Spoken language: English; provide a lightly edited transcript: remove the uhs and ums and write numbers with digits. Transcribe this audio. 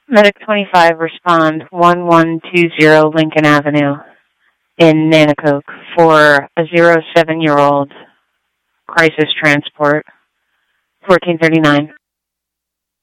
Medic 25, respond 1120 Lincoln Avenue in Nanticoke for a 07-year-old crisis transport, 1439.